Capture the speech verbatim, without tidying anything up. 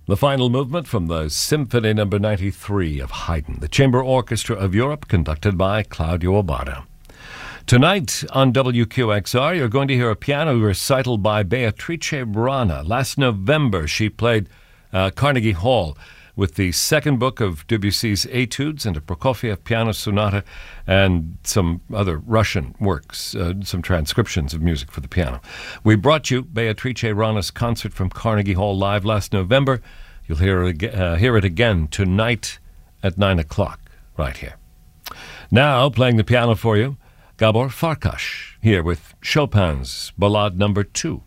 The final movement from the Symphony Number ninety-three of Haydn, the Chamber Orchestra of Europe, conducted by Claudio Abbado. Tonight on W Q X R, you're going to hear a piano recital by Beatrice Rana. Last November, she played uh, Carnegie Hall with the second book of Debussy's Etudes and a Prokofiev piano sonata and some other Russian works, uh, some transcriptions of music for the piano. We brought you Beatrice Rana's concert from Carnegie Hall live last November. You'll hear it, uh, hear it again tonight at nine o'clock right here. Now, playing the piano for you, Gabor Farkas, here with Chopin's Ballade Number two.